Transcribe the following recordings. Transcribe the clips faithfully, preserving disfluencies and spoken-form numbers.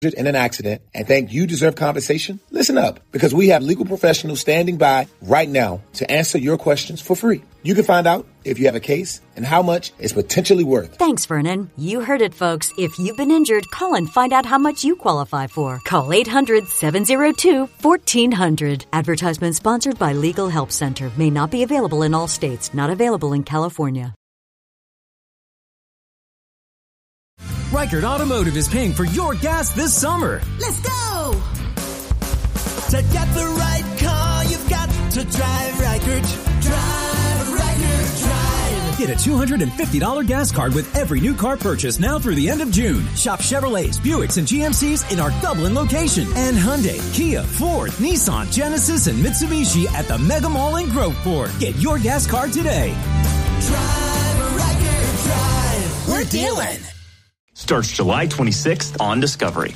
in an accident and think you deserve compensation? Listen up, because we have legal professionals standing by right now to answer your questions for free. You can find out if you have a case and how much it's potentially worth. Thanks, Vernon. You heard it, folks. If you've been injured, call and find out how much you qualify for. Call eight hundred, seven oh two, one four hundred. Advertisement sponsored by Legal Help Center. May not be available in all states. Not available in California. Reichert Automotive is paying for your gas this summer. Let's go! To get the right car, you've got to drive Reichert. Drive Reichert, drive. Get a two hundred fifty dollars gas card with every new car purchase now through the end of June. Shop Chevrolets, Buicks, and G M Cs in our Dublin location. And Hyundai, Kia, Ford, Nissan, Genesis, and Mitsubishi at the Mega Mall in Groveport. Get your gas card today. Drive Reichert, drive. We're dealing. Starts July twenty-sixth on Discovery.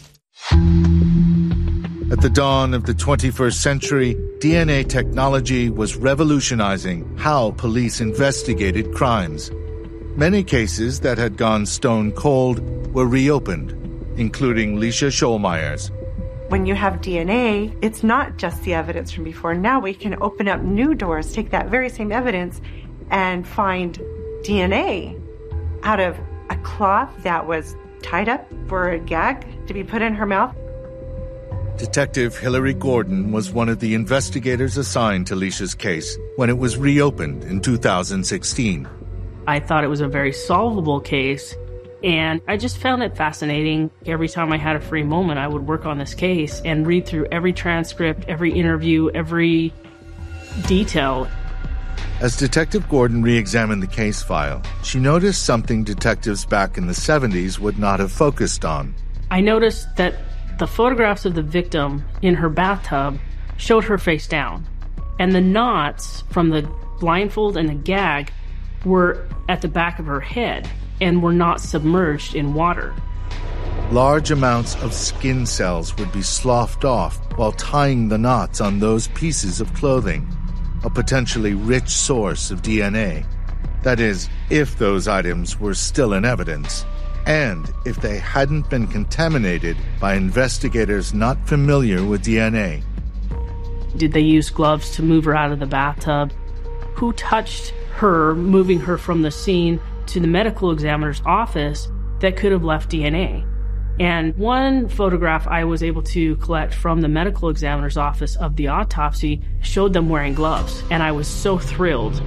At the dawn of the twenty-first century, D N A technology was revolutionizing how police investigated crimes. Many cases that had gone stone cold were reopened, including Leisha Scholmeyer's. When you have D N A, it's not just the evidence from before. Now we can open up new doors, take that very same evidence, and find D N A out of a cloth that was tied up for a gag to be put in her mouth. Detective Hillary Gordon was one of the investigators assigned to Leisha's case when it was reopened in two thousand sixteen. I thought it was a very solvable case, and I just found it fascinating. Every time I had a free moment, I would work on this case and read through every transcript, every interview, every detail. As Detective Gordon re-examined the case file, she noticed something detectives back in the seventies would not have focused on. I noticed that the photographs of the victim in her bathtub showed her face down, and the knots from the blindfold and the gag were at the back of her head and were not submerged in water. Large amounts of skin cells would be sloughed off while tying the knots on those pieces of clothing, a potentially rich source of D N A. That is, if those items were still in evidence, and if they hadn't been contaminated by investigators not familiar with D N A. Did they use gloves to move her out of the bathtub? Who touched her, moving her from the scene to the medical examiner's office that could have left D N A? And one photograph I was able to collect from the medical examiner's office of the autopsy showed them wearing gloves, and I was so thrilled.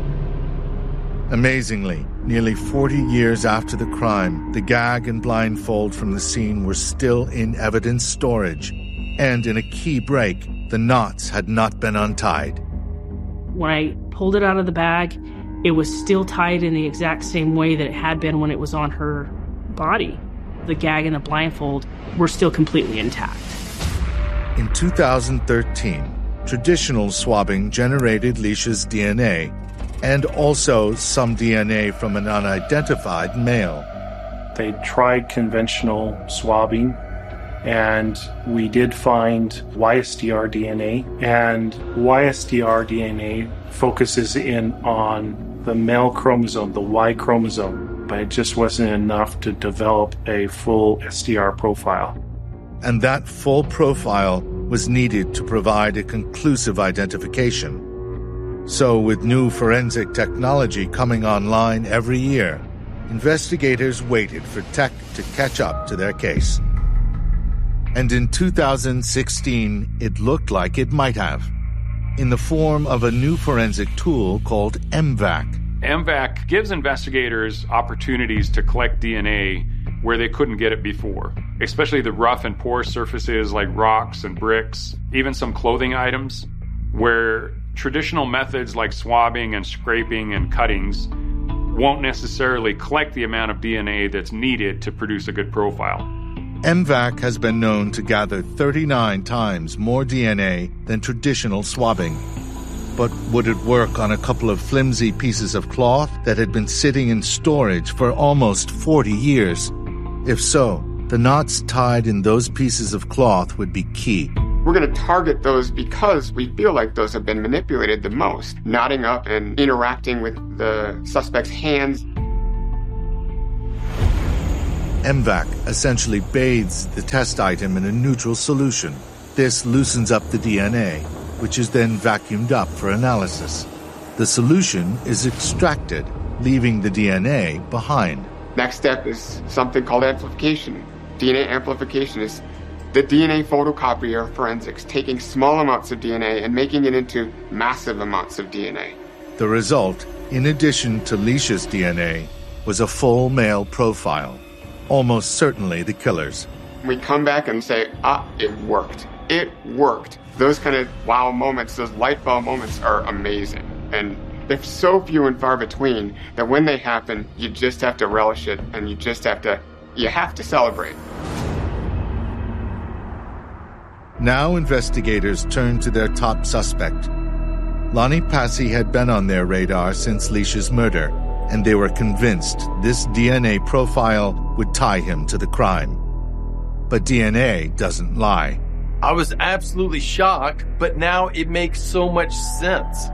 Amazingly, nearly forty years after the crime, the gag and blindfold from the scene were still in evidence storage, and in a key break, the knots had not been untied. When I pulled it out of the bag, it was still tied in the exact same way that it had been when it was on her body. The gag and the blindfold were still completely intact. In two thousand thirteen, traditional swabbing generated Leisha's D N A, and also some D N A from an unidentified male. They tried conventional swabbing, and we did find Y S D R D N A, and Y S D R D N A focuses in on the male chromosome, the Y chromosome, but it just wasn't enough to develop a full S D R profile. And that full profile was needed to provide a conclusive identification. So with new forensic technology coming online every year, investigators waited for tech to catch up to their case. And in two thousand sixteen, it looked like it might have, in the form of a new forensic tool called M VAC. M VAC gives investigators opportunities to collect D N A where they couldn't get it before, especially the rough and porous surfaces like rocks and bricks, even some clothing items, where traditional methods like swabbing and scraping and cuttings won't necessarily collect the amount of D N A that's needed to produce a good profile. M VAC has been known to gather thirty-nine times more D N A than traditional swabbing. But would it work on a couple of flimsy pieces of cloth that had been sitting in storage for almost forty years? If so, the knots tied in those pieces of cloth would be key. We're going to target those because we feel like those have been manipulated the most, knotting up and interacting with the suspect's hands. M VAC essentially bathes the test item in a neutral solution. This loosens up the D N A, which is then vacuumed up for analysis. The solution is extracted, leaving the D N A behind. Next step is something called amplification. D N A amplification is the D N A photocopier forensics, taking small amounts of D N A and making it into massive amounts of D N A. The result, in addition to Leisha's D N A, was a full male profile, almost certainly the killer's. We come back and say, ah, it worked. It worked. Those kind of wow moments, those light bulb moments are amazing. And they're so few and far between that when they happen, you just have to relish it and you just have to, you have to celebrate. Now investigators turn to their top suspect. Lonnie Passy had been on their radar since Leisha's murder, and they were convinced this D N A profile would tie him to the crime. But D N A doesn't lie. I was absolutely shocked, but now it makes so much sense.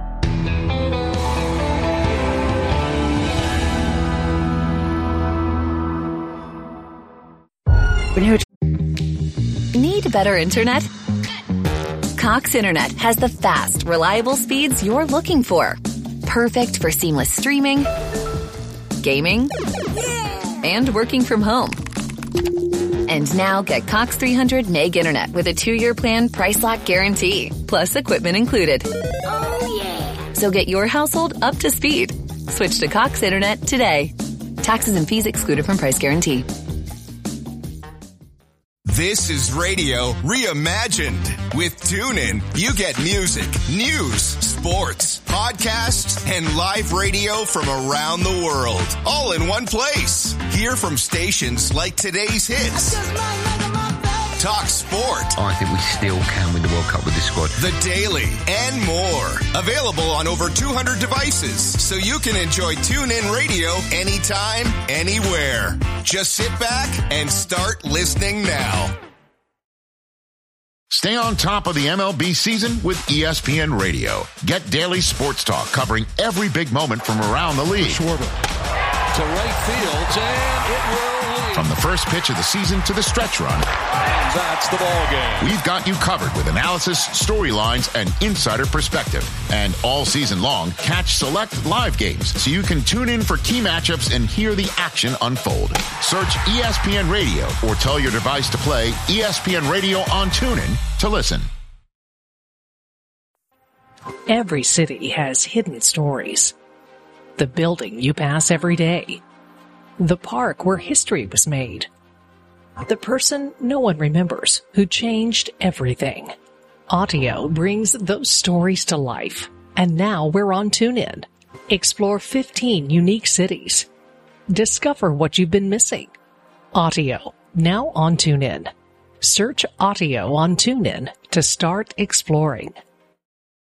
Need better internet? Cox Internet has the fast, reliable speeds you're looking for. Perfect for seamless streaming, gaming, and working from home. And now get Cox three hundred meg internet with a two-year plan price lock guarantee, plus equipment included. Oh yeah! So get your household up to speed. Switch to Cox Internet today. Taxes and fees excluded from price guarantee. This is radio reimagined. With TuneIn, you get music, news, sports, podcasts, and live radio from around the world, all in one place. Hear from stations like today's hits. Talk sport. I think we still can win the World Cup with this squad. The Daily and more. Available on over two hundred devices, so you can enjoy TuneIn Radio anytime, anywhere. Just sit back and start listening now. Stay on top of the M L B season with E S P N Radio. Get daily sports talk covering every big moment from around the league. Schwarber to right field, and it will lead. From the first pitch of the season to the stretch run. And that's the ball game. We've got you covered with analysis, storylines, and insider perspective. And all season long, catch select live games so you can tune in for key matchups and hear the action unfold. Search E S P N Radio or tell your device to play E S P N Radio on TuneIn to listen. Every city has hidden stories. The building you pass every day. The park where history was made. The person no one remembers who changed everything. Audio brings those stories to life. And now we're on TuneIn. Explore fifteen unique cities. Discover what you've been missing. Audio, now on TuneIn. Search Audio on TuneIn to start exploring.